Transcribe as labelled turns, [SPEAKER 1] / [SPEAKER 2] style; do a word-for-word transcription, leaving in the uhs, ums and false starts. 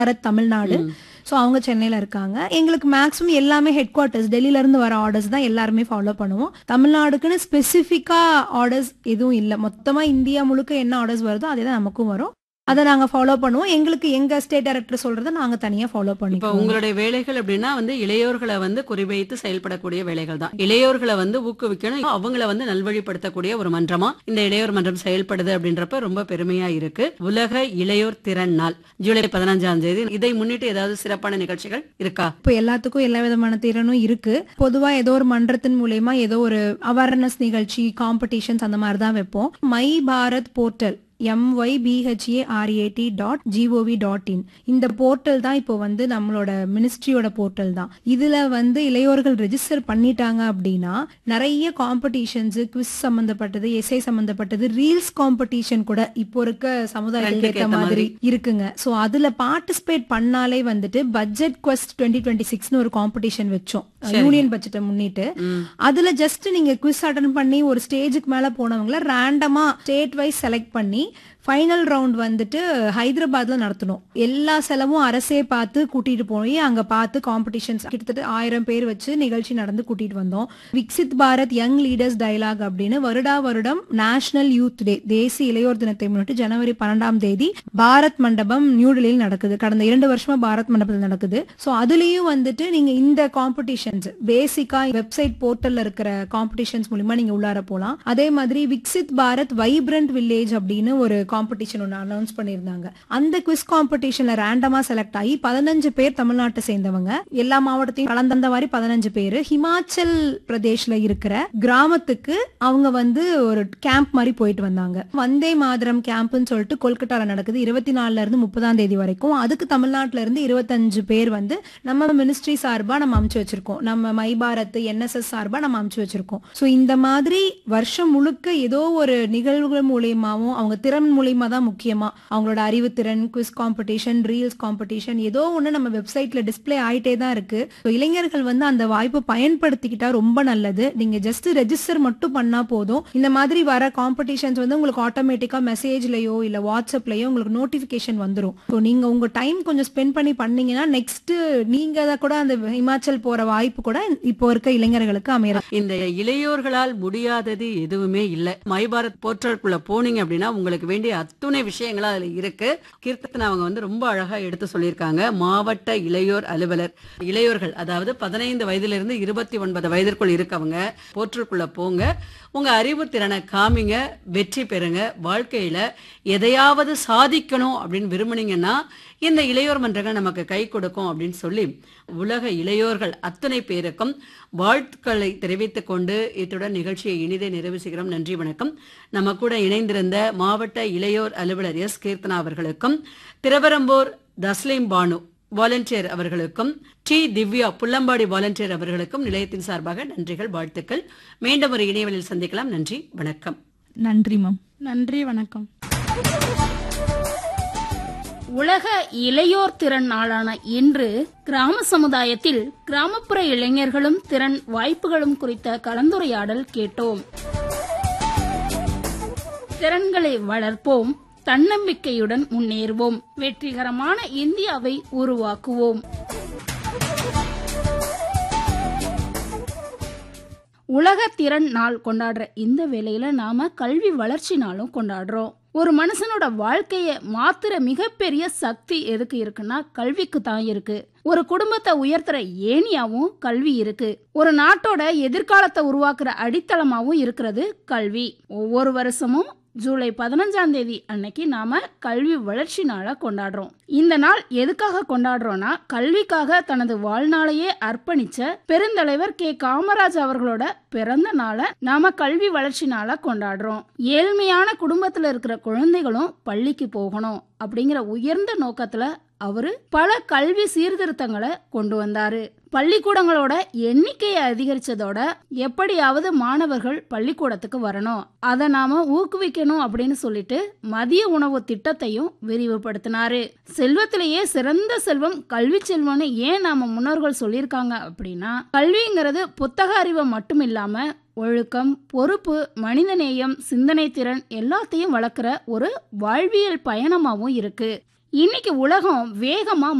[SPEAKER 1] Bharat Tamil Nadu. So அவங்க சென்னையில் இருக்காங்க. எங்களுக்கு மேக்ஸிமம் எல்லாமே ஹெட் குவார்ட்டர்ஸ் டெல்லியில இருந்து வர ஆர்டர்ஸ் தான் எல்லாருமே ஃபாலோ பண்ணுவோம். தமிழ்நாடுக்குன்னு ஸ்பெசிஃபிக்கா ஆர்டர்ஸ் எதுவும் இல்லை. மொத்தமா இந்தியா முழுக்க என்ன ஆர்டர்ஸ் வருதோ அதே தான் நமக்கும் வரும். அதை நாங்க ஃபாலோ பண்ணுவோம். எங்களுக்கு எங்க ஸ்டேட் டைரக்டர் சொல்றதை நாங்க தனியா ஃபாலோ
[SPEAKER 2] இப்ப
[SPEAKER 1] பண்ணிப்போம்.
[SPEAKER 2] உங்களுடைய வேலைகள் அப்படின்னா வந்து இளையோர்களை வந்து குறிவைத்து செயல்படக்கூடிய வேலைகள் தான். இளையோர்களை வந்து ஊக்குவிக்கணும், அவங்கள வந்து நல்வழிப்படுத்தக்கூடிய ஒரு மன்றமா இந்த இளையோர் மன்றம் செயல்படுது அப்படின்றப்ப ரொம்ப பெருமையா இருக்கு. உலக இளையோர் திறன் நாள் ஜூலை பதினஞ்சாம் தேதி. இதை முன்னிட்டு ஏதாவது சிறப்பான நிகழ்ச்சிகள் இருக்கா?
[SPEAKER 1] இப்போ எல்லாத்துக்கும் எல்லா விதமான திறனும் இருக்கு. பொதுவா ஏதோ ஒரு மன்றத்தின் மூலமா ஏதோ ஒரு அவேர்னஸ் நிகழ்ச்சி, காம்படிஷன்ஸ் அந்த மாதிரி தான் வைப்போம். My Bharat portal எம்ஒய்பிஹெச்ஏஆர்ஏடி dot gov dot in இந்த போர்ட்டல் தான் இப்போ வந்து நம்மளோட மினிஸ்ட்ரியோட போர்ட்டல் தான். இதுல வந்து இளையோர்கள் ரெஜிஸ்டர் பண்ணிட்டாங்க அப்படின்னா நிறைய காம்படிஷன்ஸ், குவிஸ் சம்பந்தப்பட்டது, எஸ்ஐ சம்பந்தப்பட்டது, ரீல்ஸ் காம்படிஷன் கூட இப்போ இருக்க சமுதாயத்துக்கு ஏற்ற மாதிரி இருக்குங்க. ஸோ அதுல பார்ட்டிசிபேட் பண்ணாலே வந்துட்டு பட்ஜெட் குவெஸ்ட் டுவெண்ட்டி டுவெண்ட்டி சிக்ஸ்னு ஒரு காம்படிஷன் வச்சோம் யூனியன் பட்ஜெட்டை முன்னிட்டு. அதுல ஜஸ்ட் நீங்க குவிஸ் அட்டன் பண்ணி ஒரு ஸ்டேஜுக்கு மேல போனவங்கள ரேண்டமா ஸ்டேட் வைஸ் செலக்ட் பண்ணி ஃபைனல் ரவுண்ட் வந்துட்டு ஹைதராபாத்ல நடத்தணும். எல்லா செலவும் அரசே பார்த்து கூட்டிட்டு போய் அங்க பார்த்து காம்படிஷன்ஸ் கிட்டத்தட்ட ஆயிரம் பேர் வச்சு நிகழ்ச்சி நடந்து கூட்டிட்டு வந்தோம். Viksit Bharat young leaders dialogue அப்படின்னு வருடா வருடம் நேஷனல் யூத் டே, தேசிய இளையோர் தினத்தை முன்னிட்டு ஜனவரி பன்னெண்டாம் தேதி பாரத் மண்டபம் நியூடெல்லியில் நடக்குது. கடந்த இரண்டு வருஷமா பாரத் மண்டபத்தில் நடக்குது. ஸோ அதுலயும் வந்துட்டு நீங்க இந்த காம்படிஷன்ஸ் பேசிக்கா வெப்சைட் போர்ட்டல்ல இருக்கிற காம்படிஷன்ஸ் மூலமா நீங்க உள்ளார போலாம். அதே மாதிரி விக்சித் பாரத் வைப்ரண்ட் வில்லேஜ் அப்படின்னு ஒரு காம்படிஷன் ஒன்று அனௌன்ஸ் பண்ணியிருந்தாங்க. அந்த குவிஸ் காம்படிஷன்ல ரேண்டமா செலக்ட் ஆகி பதினஞ்சு பேர் தமிழ்நாட்டை சேர்ந்தவங்க, எல்லா மாவட்டத்தையும் கலந்த மாதிரி பதினஞ்சு பேர் ஹிமாச்சல் பிரதேஷ்ல இருக்கிற கிராமத்துக்கு அவங்க வந்து ஒரு கேம்ப் மாதிரி போயிட்டு வந்தாங்க. வந்தே மாதரம் கேம்ப்னு சொல்லிட்டு கொல்கட்டால நடக்குது இருபத்தி நாலுல இருந்து முப்பதாம் தேதி வரைக்கும். அதுக்கு தமிழ்நாட்டுல இருந்து இருபத்தஞ்சு பேர் வந்து நம்ம மினிஸ்ட்ரி சார்பா நம்ம அமுச்சு வச்சிருக்கோம். நம்ம மை பாரத் என்எஸ்எஸ் சார்பா நம்ம அமுச்சு வச்சிருக்கோம். ஸோ இந்த மாதிரி வருஷம் முழுக்க ஏதோ ஒரு நிகழ்வுகள் மூலியமாவும் அவங்க திறன் மூலியமா தான் முக்கியமா அவங்களோட அறிவுத்திறன், குவிஸ் காம்படிஷன், ரீல்ஸ் காம்படிஷன் ஏதோ ஒண்ணு நம்ம வெப்சைட்ல டிஸ்பிளே ஆயிட்டே தான் இருக்கு. இளைஞர்கள் வந்து அந்த வாய்ப்பை பயன்படுத்திக்கிட்டா ரொம்ப நல்லது. நீங்க ஜஸ்ட் ரெஜிஸ்டர் மட்டும் பண்ணா போதும். இந்த மாதிரி வர காம்படிஷன்ஸ் வந்து உங்களுக்கு ஆட்டோமேட்டிக்கா மெசேஜ்லயோ இல்ல வாட்ஸ்அப்லயோ உங்களுக்கு நோட்டிபிகேஷன் வந்துடும். ஸோ நீங்க உங்க டைம் கொஞ்சம் ஸ்பெண்ட் பண்ணி பண்ணீங்கன்னா நெக்ஸ்ட் நீங்க கூட அந்த ஹிமாச்சல் போற வாய்ப்பு கூட இப்போ இருக்க இளைஞர்களுக்கு அமையறது.
[SPEAKER 2] இந்த இளையோர்களால் முடியாதது எதுவுமே இல்லை. மை பாரத் போர்ட்டலுக்குள்ள போனீங்க அப்படின்னா உங்களுக்கு வேண்டிய அத்துணை விஷயங்களா அதுல இருக்கு. கீர்த்தனா அவங்க வந்து ரொம்ப அழகா எடுத்து சொல்லியிருக்காங்க. மாவட்ட இளையோர் அலுவலர், இளையோர்கள் அதாவது பதினைந்து வயதுல இருந்து இருபத்தி ஒன்பது வயதிற்குள் இருக்கவங்க போர்ட்டலுக்குள்ள போங்க, உங்க அறிவு திறனை காமிங்க, வெற்றி பெறுங்க. வாழ்க்கையில எதையாவது சாதிக்கணும் அப்படின்னு விரும்புனீங்கன்னா இந்த இளையோர் மன்றங்கள் நமக்கு கை கொடுக்கும் அப்படின்னு சொல்லி உலக இளையோர்கள் அத்தனை பேருக்கும் வாழ்த்துக்களை தெரிவித்துக் கொண்டு இத்துடன் நிகழ்ச்சியை இனிதே நிறைவு செய்கிறோம். நன்றி, வணக்கம். நம்ம கூட இணைந்திருந்த மாவட்ட இளையோர் அலுவலர் எஸ் கீர்த்தனா அவர்களுக்கும், திருவரம்பூர் தஸ்லீம் பானு வாலண்டியர் அவர்களுக்கும், டி திவ்யா புல்லம்பாடி வாலண்டியர் அவர்களுக்கும் நிலையத்தின் சார்பாக நன்றிகள், வாழ்த்துக்கள். மீண்டும் ஒரு இணையவழியில் சந்திக்கலாம். நன்றி, வணக்கம்.
[SPEAKER 3] நன்றி மேம்.
[SPEAKER 4] நன்றி, வணக்கம். உலக இளையோர் திறன் நாளான இன்று கிராம சமுதாயத்தில் கிராமப்புற இளைஞர்களும் திறன் வாய்ப்புகளும் குறித்த கலந்துரையாடல் கேட்டோம். திறன்களை வளர்ப்போம், தன்னம்பிக்கையுடன் முன்னேறுவோம், வெற்றிகரமான இந்தியாவை உருவாக்குவோம். உலக திறன் நாள் கொண்டாடுற இந்த வேளையில நாம கல்வி வளர்ச்சி நாளும் கொண்டாடுறோம். ஒரு மனுஷனோட வாழ்க்கைய மாத்துற மிகப்பெரிய சக்தி எதுக்கு இருக்குன்னா கல்விக்கு தான் இருக்கு. ஒரு குடும்பத்தை உயர்த்துற ஏணியாவும் கல்வி இருக்கு. ஒரு நாட்டோட எதிர்காலத்தை உருவாக்குற அடித்தளமாவும் இருக்கிறது கல்வி. ஒவ்வொரு வருஷமும் ஜூலை பதினஞ்சாம் தேதி அன்னைக்கு நாம கல்வி வளர்ச்சி நாளை கொண்டாடுறோம். இந்த நாள் எதுக்காக கொண்டாடுறோம்னா கல்விக்காக தனது வாழ்நாளையே அர்ப்பணிச்ச பெருந்தலைவர் கே காமராஜ் அவர்களோட பிறந்த நாளை நாம கல்வி வளர்ச்சி நாளை கொண்டாடுறோம். ஏழ்மையான குடும்பத்துல இருக்கிற குழந்தைகளும் பள்ளிக்கு போகணும் அப்படிங்கிற உயர்ந்த நோக்கத்துல அவரு பல கல்வி சீர்திருத்தங்களை கொண்டு வந்தாரு. பள்ளிக்கூடங்களோட எண்ணிக்கையை அதிகரிச்சதோட எப்படியாவது மாணவர்கள் பள்ளிக்கூடத்துக்கு வரணும், அதை நாம ஊக்குவிக்கணும் அப்படின்னு சொல்லிட்டு மதிய உணவு திட்டத்தையும் விரிவுபடுத்தினாரு. செல்வத்திலேயே சிறந்த செல்வம் கல்வி செல்வம்னு ஏன் நாம முன்னோர்கள் சொல்லியிருக்காங்க அப்படின்னா கல்விங்கிறது புத்தக அறிவை மட்டும் இல்லாம ஒழுக்கம், பொறுப்பு, மனிதநேயம், சிந்தனை திறன் எல்லாத்தையும் வளர்க்குற ஒரு வாழ்வியல் பயணமாவும் இருக்கு. இன்னைக்கு உலகம் வேகமா